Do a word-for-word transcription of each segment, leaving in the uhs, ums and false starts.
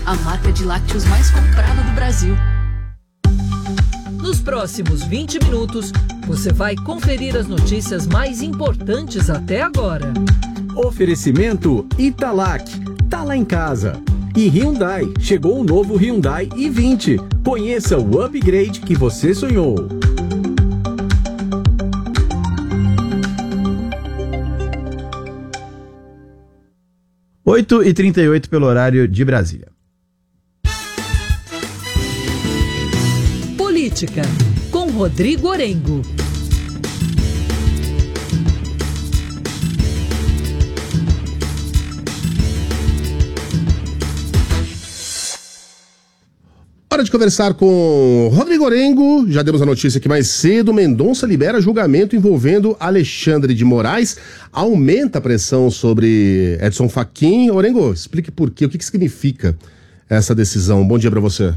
a marca de lácteos mais comprada do Brasil. Nos próximos vinte minutos, você vai conferir as notícias mais importantes até agora. Oferecimento Italac, tá lá em casa. E Hyundai, chegou o novo Hyundai i vinte. Conheça o upgrade que você sonhou. oito e trinta e oito pelo horário de Brasília. Política, com Rodrigo Orengo. Hora de conversar com Rodrigo Orengo. Já demos a notícia aqui mais cedo. Mendonça libera julgamento envolvendo Alexandre de Moraes. Aumenta a pressão sobre Edson Fachin. Orengo, explique por quê, o que, que significa essa decisão. Bom dia para você.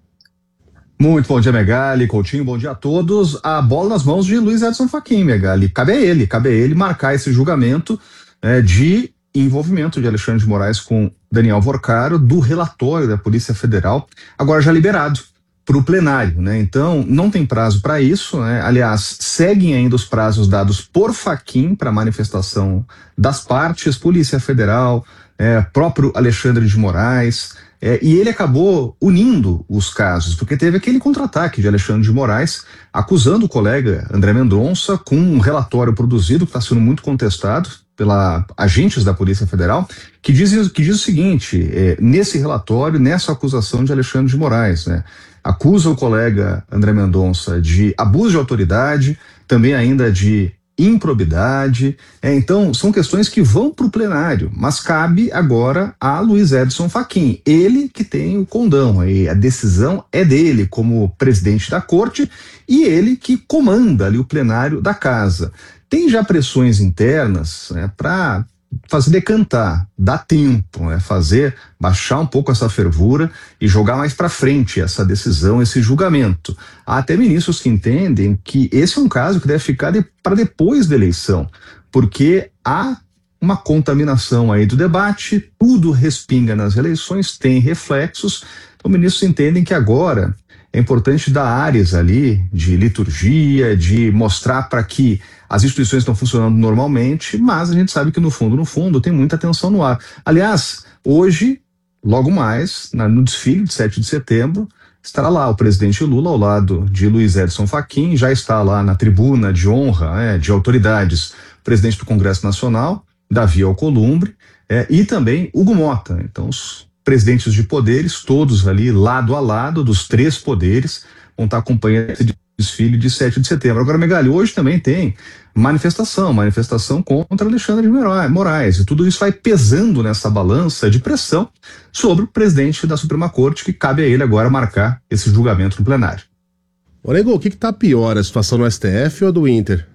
Muito bom dia, Megali, Coutinho, bom dia a todos. A bola nas mãos de Luiz Edson Fachin, Megali. Cabe a ele, cabe a ele marcar esse julgamento é, de envolvimento de Alexandre de Moraes com Daniel Vorcaro do relatório da Polícia Federal, agora já liberado para o plenário, né? Então, não tem prazo para isso, né? Aliás, seguem ainda os prazos dados por Fachin para manifestação das partes, Polícia Federal, é, próprio Alexandre de Moraes, é, e ele acabou unindo os casos, porque teve aquele contra-ataque de Alexandre de Moraes acusando o colega André Mendonça com um relatório produzido que está sendo muito contestado pela agentes da Polícia Federal, que diz, que diz o seguinte, é, nesse relatório, nessa acusação de Alexandre de Moraes, né, acusa o colega André Mendonça de abuso de autoridade, também ainda de improbidade, é, então são questões que vão para o plenário, mas cabe agora a Luiz Edson Fachin, ele que tem o condão, aí a decisão é dele como presidente da corte e ele que comanda ali o plenário da casa. Tem já pressões internas, né, para fazer decantar, dar tempo, né, fazer baixar um pouco essa fervura e jogar mais para frente essa decisão, esse julgamento. Há até ministros que entendem que esse é um caso que deve ficar de, para depois da eleição, porque há uma contaminação aí do debate, tudo respinga nas eleições, tem reflexos, então ministros entendem que agora é importante dar áreas ali de liturgia, de mostrar para que as instituições estão funcionando normalmente, mas a gente sabe que no fundo, no fundo, tem muita tensão no ar. Aliás, hoje, logo mais, na, no desfile de sete de setembro, estará lá o presidente Lula ao lado de Luiz Edson Fachin, já está lá na tribuna de honra, é, de autoridades, o presidente do Congresso Nacional, Davi Alcolumbre, é, e também Hugo Mota. Então, os presidentes de poderes, todos ali lado a lado, dos três poderes, vão estar acompanhando esse desfile de sete de setembro. Agora, Megali, hoje também tem manifestação, manifestação contra Alexandre de Moraes, e tudo isso vai pesando nessa balança de pressão sobre o presidente da Suprema Corte, que cabe a ele agora marcar esse julgamento no plenário. Orengo, o que que tá pior, a situação no S T F ou a do Inter?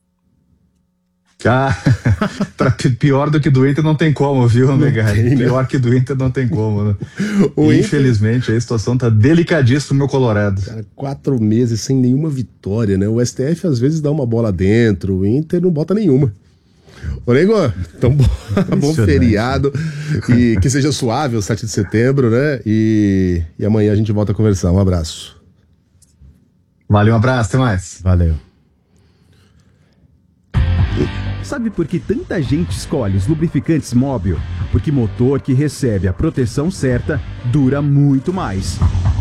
Ah, pra pior do que do Inter não tem como, viu, Megali? Pior que do Inter não tem como, né? Infelizmente, Inter... a situação tá delicadíssima no meu Colorado. Cara, quatro meses sem nenhuma vitória, né? O S T F às vezes dá uma bola dentro, o Inter não bota nenhuma. Orengo, então bom, bom feriado e que seja suave o sete de setembro, né? E, e amanhã a gente volta a conversar. Um abraço. Valeu, um abraço, até mais. Valeu. Sabe por que tanta gente escolhe os lubrificantes Móbil? Porque motor que recebe a proteção certa dura muito mais.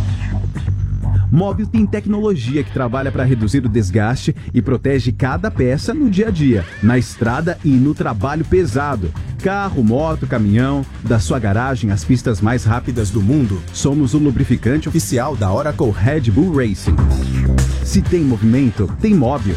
Móbil tem tecnologia que trabalha para reduzir o desgaste e protege cada peça no dia a dia, na estrada e no trabalho pesado. Carro, moto, caminhão, da sua garagem às pistas mais rápidas do mundo. Somos o lubrificante oficial da Oracle Red Bull Racing. Se tem movimento, tem Móbil.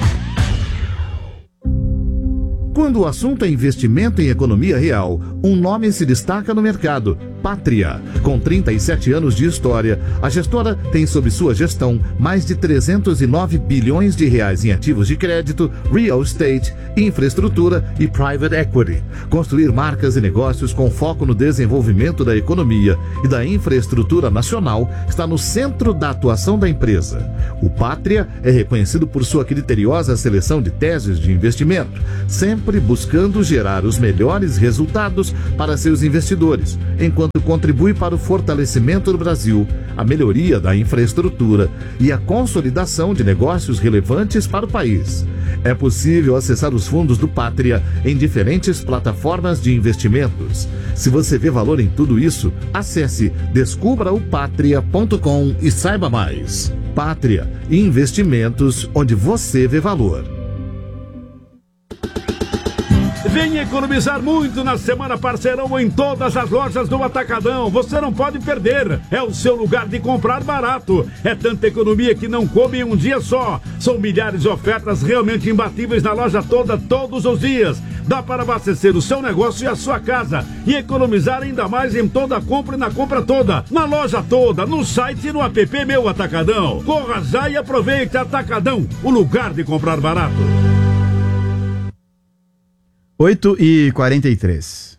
Quando o assunto é investimento em economia real, um nome se destaca no mercado: Pátria. Com trinta e sete anos de história, a gestora tem sob sua gestão mais de trezentos e nove bilhões de reais em ativos de crédito, real estate, infraestrutura e private equity. Construir marcas e negócios com foco no desenvolvimento da economia e da infraestrutura nacional está no centro da atuação da empresa. O Pátria é reconhecido por sua criteriosa seleção de teses de investimento, sempre sempre buscando gerar os melhores resultados para seus investidores, enquanto contribui para o fortalecimento do Brasil, a melhoria da infraestrutura e a consolidação de negócios relevantes para o país. É possível acessar os fundos do Pátria em diferentes plataformas de investimentos. Se você vê valor em tudo isso, acesse descubra o patria ponto com e saiba mais. Pátria, investimentos onde você vê valor. Venha economizar muito na Semana Parceirão em todas as lojas do Atacadão. Você não pode perder. É o seu lugar de comprar barato. É tanta economia que não come em um dia só. São milhares de ofertas realmente imbatíveis na loja toda, todos os dias. Dá para abastecer o seu negócio e a sua casa e economizar ainda mais em toda a compra e na compra toda. Na loja toda, no site e no app Meu Atacadão. Corra já e aproveite. Atacadão, o lugar de comprar barato. oito e quarenta e três.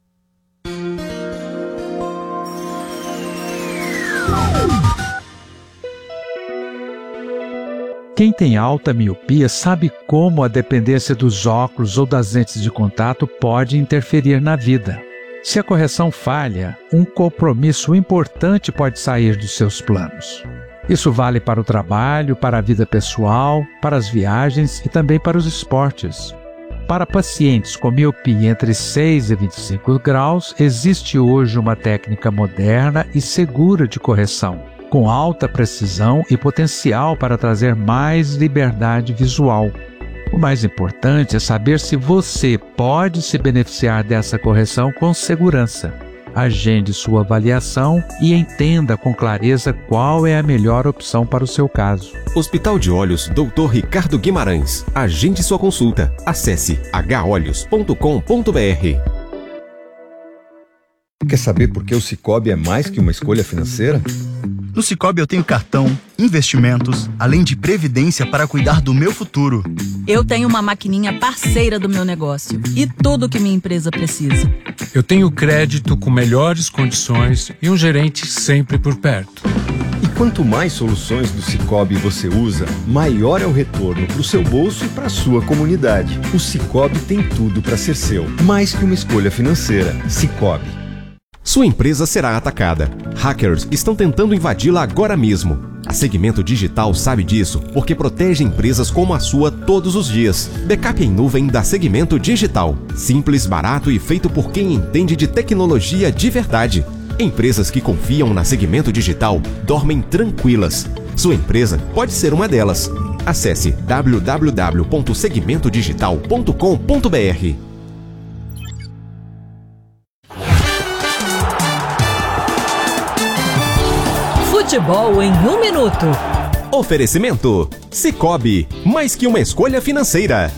Quem tem alta miopia sabe como a dependência dos óculos ou das lentes de contato pode interferir na vida. Se a correção falha, um compromisso importante pode sair dos seus planos. Isso vale para o trabalho, para a vida pessoal, para as viagens e também para os esportes. Para pacientes com miopia entre seis e vinte e cinco graus, existe hoje uma técnica moderna e segura de correção, com alta precisão e potencial para trazer mais liberdade visual. O mais importante é saber se você pode se beneficiar dessa correção com segurança. Agende sua avaliação e entenda com clareza qual é a melhor opção para o seu caso. Hospital de Olhos doutor Ricardo Guimarães. Agende sua consulta. Acesse h olhos ponto com ponto b r. Quer saber por que o Sicoob é mais que uma escolha financeira? No Sicoob eu tenho cartão, investimentos, além de previdência para cuidar do meu futuro. Eu tenho uma maquininha parceira do meu negócio e tudo que minha empresa precisa. Eu tenho crédito com melhores condições e um gerente sempre por perto. E quanto mais soluções do Sicoob você usa, maior é o retorno para o seu bolso e para a sua comunidade. O Sicoob tem tudo para ser seu, mais que uma escolha financeira. Sicoob. Sua empresa será atacada. Hackers estão tentando invadi-la agora mesmo. A Segmento Digital sabe disso porque protege empresas como a sua todos os dias. Backup em nuvem da Segmento Digital. Simples, barato e feito por quem entende de tecnologia de verdade. Empresas que confiam na Segmento Digital dormem tranquilas. Sua empresa pode ser uma delas. Acesse w w w ponto segmento digital ponto com ponto b r. Futebol em um minuto. Oferecimento: Sicoob, mais que uma escolha financeira.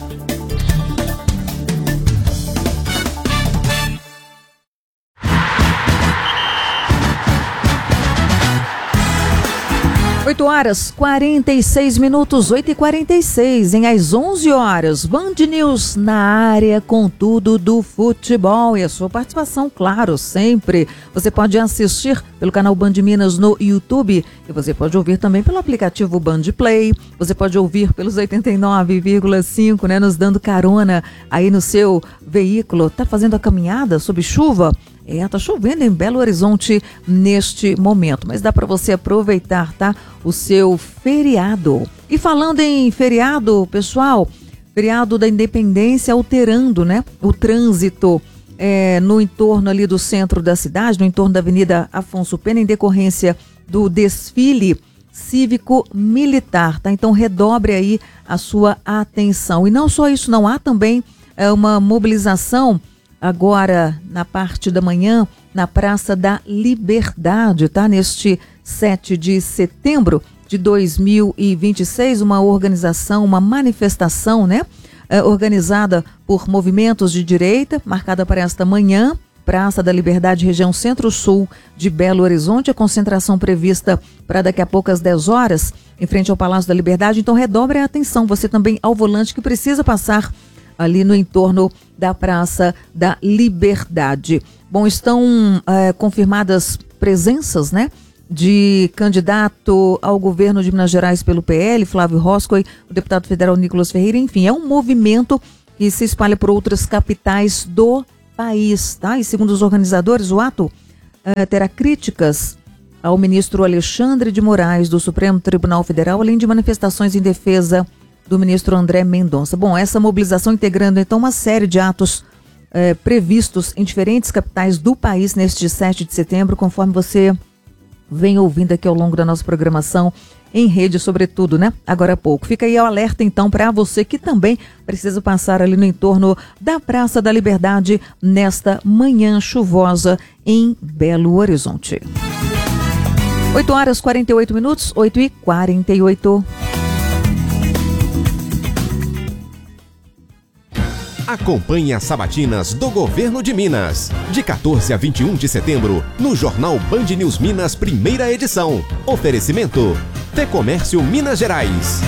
oito horas, quarenta e seis minutos, oito e quarenta e seis, em às onze horas, Band News na área com tudo do futebol e a sua participação, claro, sempre. Você pode assistir pelo canal Band Minas no YouTube e você pode ouvir também pelo aplicativo Band Play, você pode ouvir pelos oitenta e nove vírgula cinco, né, nos dando carona aí no seu veículo. Tá fazendo a caminhada sob chuva? É, tá chovendo em Belo Horizonte neste momento, mas dá para você aproveitar, tá? O seu feriado. E falando em feriado, pessoal, feriado da Independência alterando, né? O trânsito é, no entorno ali do centro da cidade, no entorno da Avenida Afonso Pena, em decorrência do desfile cívico-militar, tá? Então redobre aí a sua atenção. E não só isso, não há também é, uma mobilização agora na parte da manhã na Praça da Liberdade, tá? Neste sete de setembro de dois mil e vinte e seis, uma organização, uma manifestação, né? É, organizada por movimentos de direita, marcada para esta manhã, Praça da Liberdade, região centro-sul de Belo Horizonte, a concentração prevista para daqui a pouco às dez horas, em frente ao Palácio da Liberdade. Então redobre a atenção, você também ao volante que precisa passar ali no entorno da Praça da Liberdade. Bom, estão é, confirmadas presenças, né, de candidato ao governo de Minas Gerais pelo P L, Flávio Roscoe, o deputado federal Nicolas Ferreira, enfim, é um movimento que se espalha por outras capitais do país, tá? E segundo os organizadores, o ato uh, terá críticas ao ministro Alexandre de Moraes do Supremo Tribunal Federal, além de manifestações em defesa do ministro André Mendonça. Bom, essa mobilização integrando então uma série de atos uh, previstos em diferentes capitais do país neste sete de setembro, conforme você vem ouvindo aqui ao longo da nossa programação em rede, sobretudo, né? Agora há pouco. Fica aí o alerta, então, para você que também precisa passar ali no entorno da Praça da Liberdade nesta manhã chuvosa em Belo Horizonte. oito horas e quarenta e oito minutos, oito e quarenta e oito. Acompanhe as sabatinas do Governo de Minas. De quatorze a vinte e um de setembro, no Jornal Band News Minas, primeira edição. Oferecimento: Fecomércio Minas Gerais.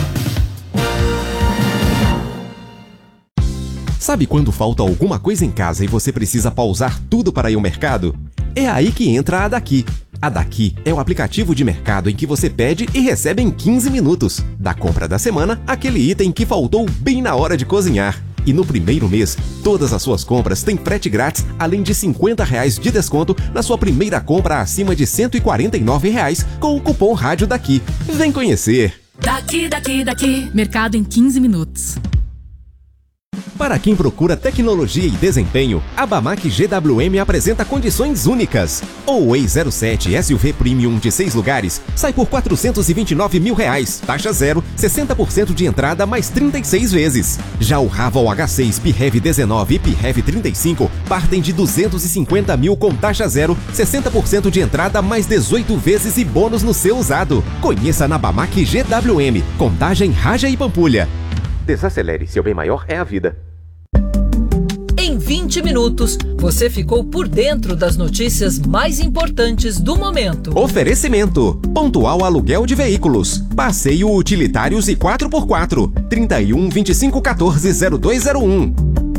Sabe quando falta alguma coisa em casa e você precisa pausar tudo para ir ao mercado? É aí que entra a Daqui. A Daqui é o aplicativo de mercado em que você pede e recebe em quinze minutos. Da compra da semana, aquele item que faltou bem na hora de cozinhar. E no primeiro mês, todas as suas compras têm frete grátis, além de cinquenta reais de desconto na sua primeira compra acima de cento e quarenta e nove reais com o cupom Rádio Daqui. Vem conhecer! Daqui, daqui, daqui. Mercado em quinze minutos. Para quem procura tecnologia e desempenho, a Bamac G W M apresenta condições únicas. O Way zero sete S U V Premium de seis lugares sai por quatrocentos e vinte e nove mil reais, taxa zero, sessenta por cento de entrada mais trinta e seis vezes. Já o Raval H seis P-Hev dezenove e P-Hev trinta e cinco partem de duzentos e cinquenta mil com taxa zero, sessenta por cento de entrada mais dezoito vezes e bônus no seu usado. Conheça na Bamac G W M, Contagem, Raja e Pampulha. Desacelere, seu bem maior é a vida. Em vinte minutos, você ficou por dentro das notícias mais importantes do momento. Oferecimento: Pontual Aluguel de Veículos, Passeio Utilitários e quatro por quatro, trinta e um, vinte e cinco, quatorze, zero dois zero um.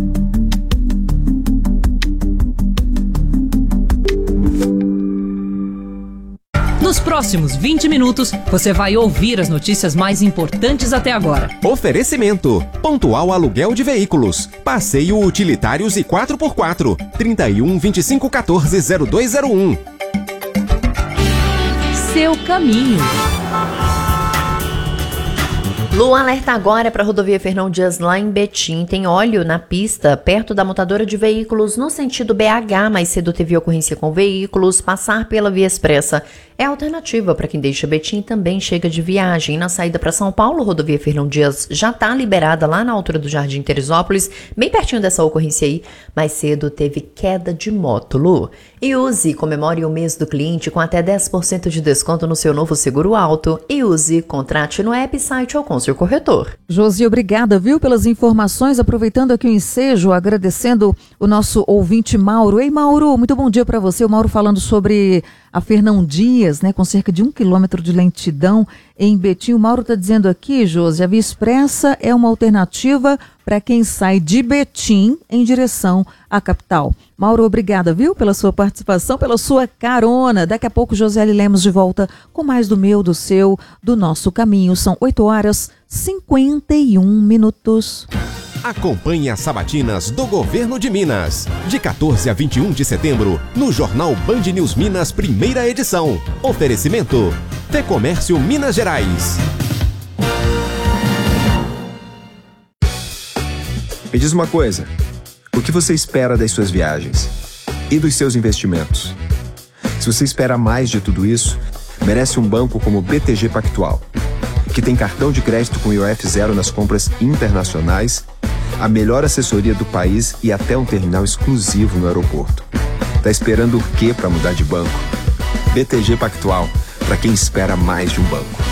Nos próximos vinte minutos, você vai ouvir as notícias mais importantes até agora. Oferecimento: Pontual Aluguel de Veículos, Passeio Utilitários e quatro por quatro, trinta e um, vinte e cinco, quatorze, zero dois zero um. Seu caminho. Lu, alerta agora para a rodovia Fernão Dias lá em Betim. Tem óleo na pista, perto da montadora de veículos, no sentido B H. Mais cedo teve ocorrência com veículos. Passar pela via expressa é alternativa para quem deixa Betim e também chega de viagem. Na saída para São Paulo, rodovia Fernão Dias já está liberada lá na altura do Jardim Teresópolis, bem pertinho dessa ocorrência aí. Mais cedo teve queda de moto, Lu. E use, comemore o mês do cliente com até dez por cento de desconto no seu novo seguro auto. E use, contrate no app, site ou com seu corretor. Josi, obrigada, viu, pelas informações. Aproveitando aqui o ensejo, agradecendo o nosso ouvinte Mauro. Ei, Mauro, muito bom dia para você. O Mauro falando sobre a Fernão Dias, né, com cerca de um quilômetro de lentidão em Betim. O Mauro está dizendo aqui, Josi, a via expressa é uma alternativa para quem sai de Betim em direção à capital. Mauro, obrigada, viu, pela sua participação, pela sua carona. Daqui a pouco, Josiele Lemos de volta com mais do meu, do seu, do nosso caminho. São oito horas e cinquenta e um minutos. Acompanhe as sabatinas do Governo de Minas. De quatorze a vinte e um de setembro, no Jornal Band News Minas, primeira edição. Oferecimento: Fecomércio Minas Gerais. Me diz uma coisa, o que você espera das suas viagens? E dos seus investimentos? Se você espera mais de tudo isso, merece um banco como o B T G Pactual, que tem cartão de crédito com I O F zero nas compras internacionais, a melhor assessoria do país e até um terminal exclusivo no aeroporto. Tá esperando o quê para mudar de banco? B T G Pactual, para quem espera mais de um banco.